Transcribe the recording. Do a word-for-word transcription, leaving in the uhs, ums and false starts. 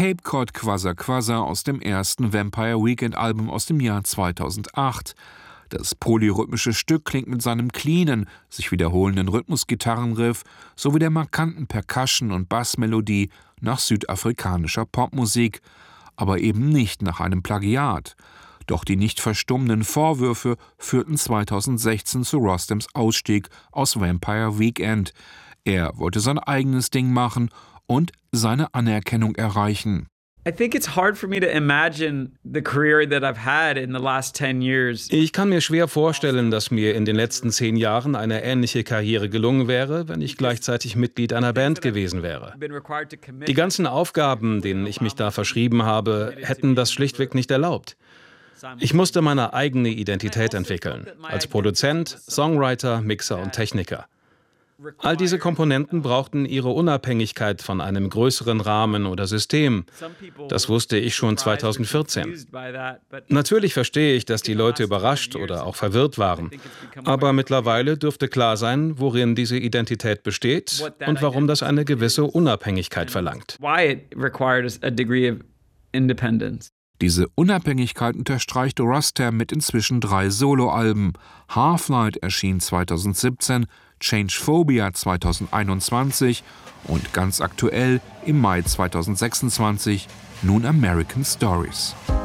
Cape Cod Quasar Quasar aus dem ersten Vampire Weekend-Album aus dem Jahr zweitausendacht. Das polyrhythmische Stück klingt mit seinem cleanen, sich wiederholenden Rhythmus-Gitarrenriff sowie der markanten Percussion- und Bassmelodie nach südafrikanischer Popmusik, aber eben nicht nach einem Plagiat. Doch die nicht verstummenden Vorwürfe führten zweitausendsechzehn zu Rostems Ausstieg aus Vampire Weekend. Er wollte sein eigenes Ding machen und seine Anerkennung erreichen. Ich kann mir schwer vorstellen, dass mir in den letzten zehn Jahren eine ähnliche Karriere gelungen wäre, wenn ich gleichzeitig Mitglied einer Band gewesen wäre. Die ganzen Aufgaben, denen ich mich da verschrieben habe, hätten das schlichtweg nicht erlaubt. Ich musste meine eigene Identität entwickeln, als Produzent, Songwriter, Mixer und Techniker. All diese Komponenten brauchten ihre Unabhängigkeit von einem größeren Rahmen oder System. Das wusste ich schon zweitausendvierzehn. Natürlich verstehe ich, dass die Leute überrascht oder auch verwirrt waren. Aber mittlerweile dürfte klar sein, worin diese Identität besteht und warum das eine gewisse Unabhängigkeit verlangt. Diese Unabhängigkeit unterstreicht Rostam mit inzwischen drei Soloalben. Half-Light erschien zweitausendsiebzehn, Changephobia zweitausendeinundzwanzig und ganz aktuell im Mai zweitausendsechsundzwanzig nun American Stories.